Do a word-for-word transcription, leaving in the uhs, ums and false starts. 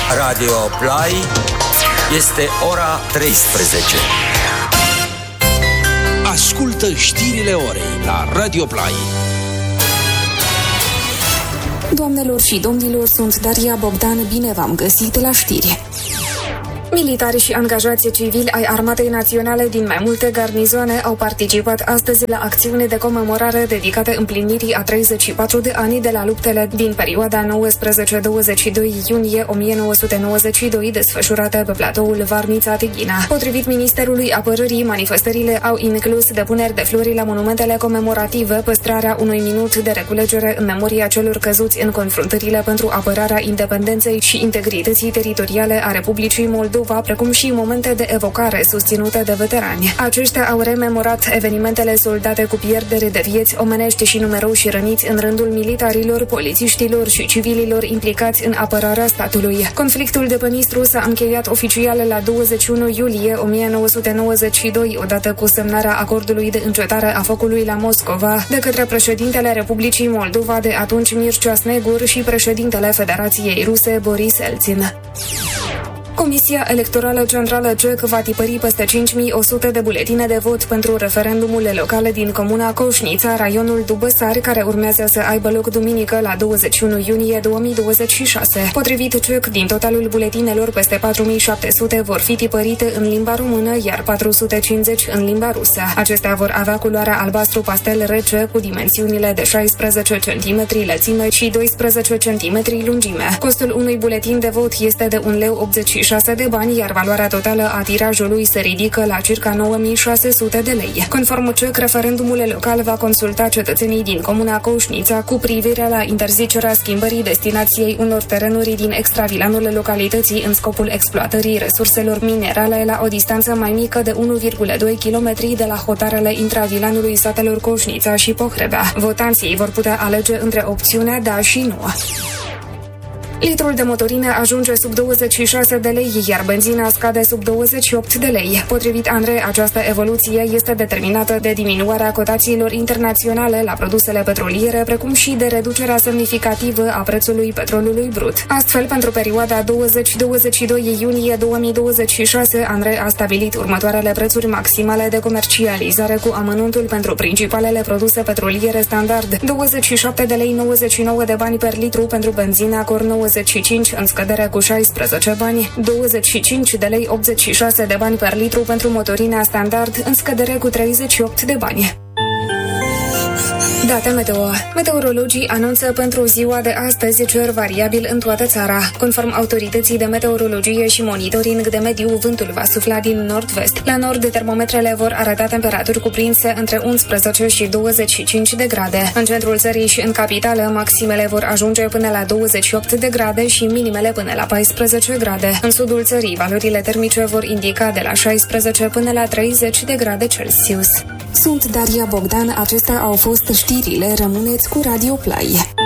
Radio Play, este ora treisprezece. Ascultă știrile orei la Radio Play. Doamnelor și domnilor, sunt Daria Bogdan, bine v-am găsit la știri. Militari și angajați civili ai Armatei Naționale din mai multe garnizoane au participat astăzi la acțiune de comemorare dedicate împlinirii a treizeci și patru de ani de la luptele din perioada nouăsprezece douăzeci și doi iunie o mie nouă sute nouăzeci și doi desfășurate pe platoul Varnița-Tighina. Potrivit Ministerului Apărării, manifestările au inclus depuneri de flori la monumentele comemorative, păstrarea unui minut de reculegere în memoria celor căzuți în confruntările pentru apărarea independenței și integrității teritoriale a Republicii Moldova, precum și momente de evocare susținute de veterani. Aceștia au rememorat evenimentele soldate cu pierdere de vieți omenești și numeroși răniți în rândul militarilor, polițiștilor și civililor implicați în apărarea statului. Conflictul de pe Nistru s-a încheiat oficial la douăzeci și unu iulie o mie nouă sute nouăzeci și doi, odată cu semnarea acordului de încetare a focului la Moscova de către președintele Republicii Moldova de atunci Mircea Snegur și președintele Federației Ruse Boris Elțin. Comisia Electorală Centrală Ceh va tipări peste cinci mii o sută de buletine de vot pentru referendumurile locale din comuna Coșnița, raionul Dubăsari, care urmează să aibă loc duminică la douăzeci și unu iunie două mii douăzeci și șase. Potrivit Ceh, din totalul buletinelor, peste patru mii șapte sute vor fi tipărite în limba română, iar patru sute cincizeci în limba rusă. Acestea vor avea culoarea albastru pastel rece, cu dimensiunile de șaisprezece centimetri lățime și doisprezece centimetri lungime. Costul unui buletin de vot este de un leu optzeci și șase de bani, iar valoarea totală a tirajului se ridică la circa nouă mii șase sute de lei. Conform Ceh, referendumul local va consulta cetățenii din comuna Coșnița cu privire la interzicerea schimbării destinației unor terenuri din extravilanul localității în scopul exploatării resurselor minerale la o distanță mai mică de unu virgulă doi kilometri de la hotarele intravilanului satelor Coșnița și Pohrebea. Votanții vor putea alege între opțiunea da și nu. Litrul de motorină ajunge sub douăzeci și șase de lei, iar benzina scade sub douăzeci și opt de lei. Potrivit ANRE, această evoluție este determinată de diminuarea cotațiilor internaționale la produsele petroliere, precum și de reducerea semnificativă a prețului petrolului brut. Astfel, pentru perioada douăzeci douăzeci și doi iunie două mii douăzeci și șase, ANRE a stabilit următoarele prețuri maximale de comercializare cu amănuntul pentru principalele produse petroliere standard: douăzeci și șapte de lei nouăzeci și nouă de bani per litru pentru benzina Cor nouăzeci și cinci în scădere cu șaisprezece bani, douăzeci și cinci de lei optzeci și șase de bani per litru pentru motorina standard în scădere cu treizeci și opt de bani. Date meteo. Meteorologii anunță pentru ziua de astăzi cer variabil în toată țara. Conform autorității de meteorologie și monitoring de mediu, vântul va sufla din nord-vest. La nord, termometrele vor arăta temperaturi cuprinse între unsprezece și douăzeci și cinci de grade. În centrul țării și în capitală, maximele vor ajunge până la douăzeci și opt de grade și minimele până la paisprezece grade. În sudul țării, valorile termice vor indica de la șaisprezece până la treizeci de grade Celsius. Sunt Daria Bogdan, acestea au fost știrile, rămâneți cu Radio Play.